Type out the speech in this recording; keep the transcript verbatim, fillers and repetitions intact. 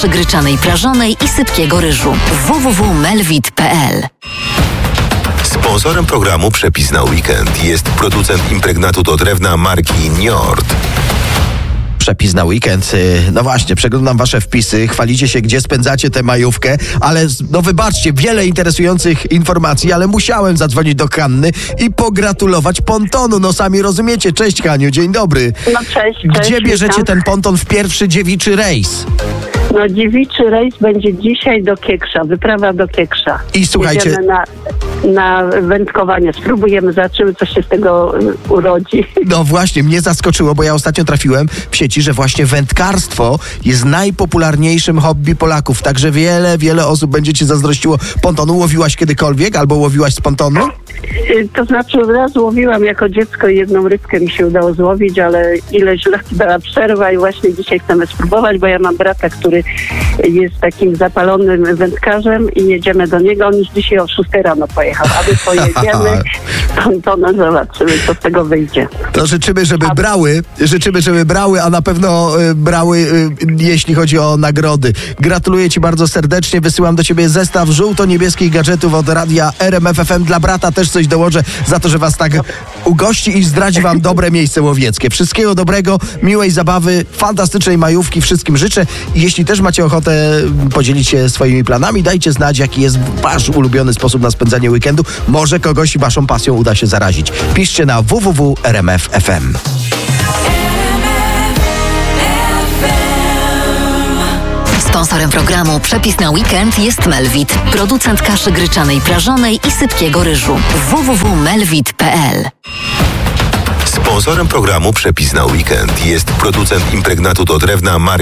gryczanej prażonej i sypkiego ryżu. w w w kropka melvit kropka p l. Sponsorem programu Przepis na weekend jest producent impregnatu do drewna marki Njord. Przepis na weekend. No właśnie, przeglądam wasze wpisy, chwalicie się, gdzie spędzacie tę majówkę, ale no wybaczcie, wiele interesujących informacji, ale musiałem zadzwonić do Hanny i pogratulować pontonu. No sami rozumiecie. Cześć Haniu, dzień dobry. No cześć, Gdzie cześć, bierzecie witam. ten ponton w pierwszy dziewiczy rejs? No dziewiczy rejs będzie dzisiaj do Kieksza, wyprawa do Kieksza. I słuchajcie- Jedziemy na, na wędkowanie, spróbujemy, zobaczymy, co się z tego y, urodzi. No właśnie, mnie zaskoczyło, bo ja ostatnio trafiłem w sieci, że właśnie wędkarstwo jest najpopularniejszym hobby Polaków. Także wiele, wiele osób będzie ci zazdrościło pontonu. Łowiłaś kiedykolwiek albo łowiłaś z pontonu? Y, To znaczy raz łowiłam jako dziecko i jedną rybkę mi się udało złowić, ale ileś lat dała przerwa i właśnie dzisiaj chcemy spróbować, bo ja mam brata, który jest takim zapalonym wędkarzem i jedziemy do niego. On już dzisiaj o szóstej rano pojechał, a my pojedziemy pontonem, zobaczymy, co z tego wyjdzie. To życzymy, żeby brały, życzymy, żeby brały, a na pewno y, brały, y, jeśli chodzi o nagrody. Gratuluję ci bardzo serdecznie, wysyłam do ciebie zestaw żółto-niebieskich gadżetów od radia R M F F M. Dla brata też coś dołożę za to, że was tak ugości i zdradzi wam dobre miejsce łowieckie. Wszystkiego dobrego, miłej zabawy, fantastycznej majówki wszystkim życzę. I jeśli też macie ochotę podzielić się swoimi planami, dajcie znać, jaki jest wasz ulubiony sposób na spędzanie weekendu. Może kogoś waszą pasją uda się zarazić. Piszcie na w w w kropka r m f kropka f m. Sponsorem programu Przepis na weekend jest Melvit, producent kaszy gryczanej prażonej i sypkiego ryżu. w w w kropka melvit kropka p l. Sponsorem programu Przepis na weekend jest producent impregnatu do drewna marki